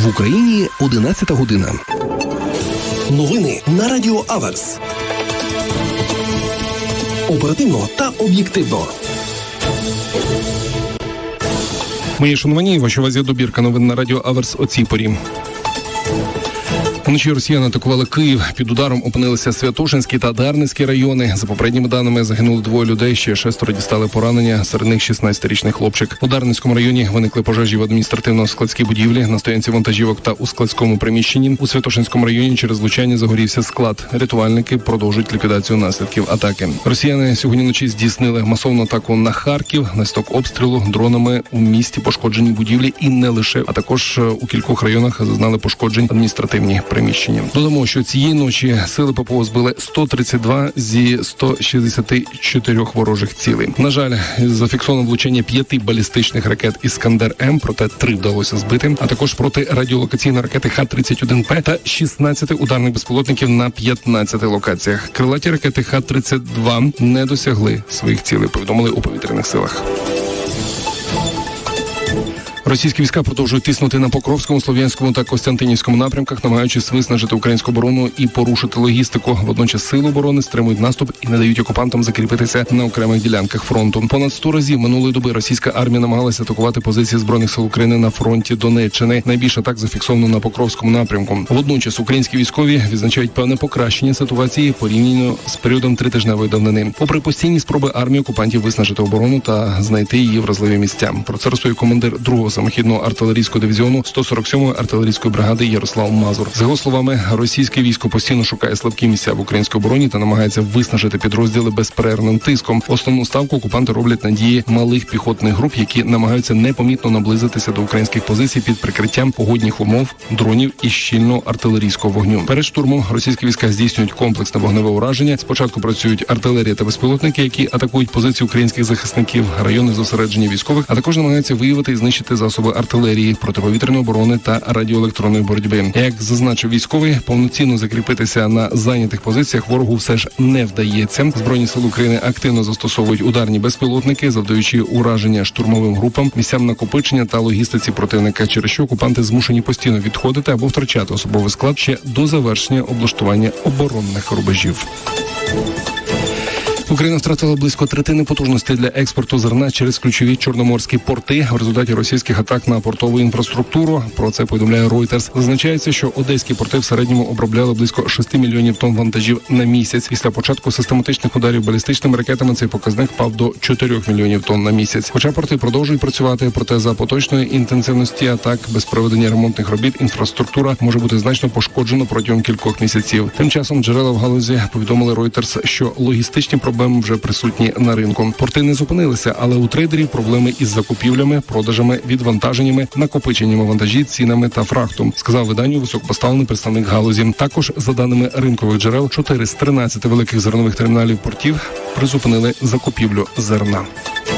В Україні 11 година. Новини на Радіо Аверс. Оперативно та об'єктивно. Мої шановані, вашій увазі добірка новин на Радіо Аверс о цій порі. Вночі росіяни атакували Київ. Під ударом опинилися Святошинський та Дарницький райони. За попередніми даними, загинули 2 людей, ще 6 дістали поранення, серед них 16-річний хлопчик. У Дарницькому районі виникли пожежі в адміністративно-складській будівлі, на стоянці вантажівок та у складському приміщенні. У Святошинському районі через влучання загорівся склад. Рятувальники продовжують ліквідацію наслідків атаки. Росіяни сьогодні вночі здійснили масовну атаку на Харків, наслідок обстрілу дронами у місті пошкоджені будівлі і не лише, а також у кількох районах зазнали пошкоджень адміністративні приміщення. Додамо, що цієї ночі сили ППО збили 132 зі 164 ворожих цілей. На жаль, зафіксовано влучання 5 балістичних ракет «Іскандер-М», проте 3 вдалося збити, а також протирадіолокаційні ракети Х-31П та 16 ударних безпілотників на 15 локаціях. Крилаті ракети Х-32 не досягли своїх цілей, повідомили у повітряних силах. Російські війська продовжують тиснути на Покровському, Слов'янському та Костянтинівському напрямках, намагаючись виснажити українську оборону і порушити логістику. Водночас сили оборони стримують наступ і не дають окупантам закріпитися на окремих ділянках фронту. Понад 100 разів минулої доби російська армія намагалася атакувати позиції Збройних сил України на фронті Донеччини. Найбільше атак зафіксовано на Покровському напрямку. Водночас українські військові відзначають певне покращення ситуації порівняно з періодом 3-тижневої давнини. Попри постійні спроби армії окупантів виснажити оборону та знайти її вразливі місця. Про це розповів командир 2-го самохідного артилерійського дивізіону 147-ї артилерійської бригади Ярослав Мазур. За його словами, російське військо постійно шукає слабкі місця в українській обороні та намагається виснажити підрозділи безперервним тиском. Основну ставку окупанти роблять на дії малих піхотних груп, які намагаються непомітно наблизитися до українських позицій під прикриттям погодних умов, дронів і щільного артилерійського вогню. Перед штурмом російські війська здійснюють комплексне вогневе ураження. Спочатку працюють артилерія та безпілотники, які атакують позиції українських захисників, райони зосередження військових, а також намагаються виявити і знищити засоби артилерії, протиповітряної оборони та радіоелектронної боротьби. Як зазначив військовий, повноцінно закріпитися на зайнятих позиціях ворогу все ж не вдається. Збройні сили України активно застосовують ударні безпілотники, завдаючи ураження штурмовим групам, місцям накопичення та логістиці противника, через що окупанти змушені постійно відходити або втрачати особовий склад ще до завершення облаштування оборонних рубежів. Україна втратила близько третини потужностей для експорту зерна через ключові чорноморські порти в результаті російських атак на портову інфраструктуру. Про це повідомляє Reuters. Зазначається, що одеські порти в середньому обробляли близько 6 мільйонів тонн вантажів на місяць. Після початку систематичних ударів балістичними ракетами цей показник впав до 4 мільйонів тонн на місяць. Хоча порти продовжують працювати, проте за поточної інтенсивності атак без проведення ремонтних робіт інфраструктура може бути значно пошкоджена протягом кількох місяців. Тим часом джерела в галузі повідомили Reuters, що логістичні проблеми вже присутні на ринку. Порти не зупинилися, але у трейдерів проблеми із закупівлями, продажами, відвантаженнями, накопиченнями вантажів, цінами та фрахтом, сказав виданню високопоставлений представник галузі. Також, за даними ринкових джерел, 4 з 13 великих зернових терміналів портів призупинили закупівлю зерна.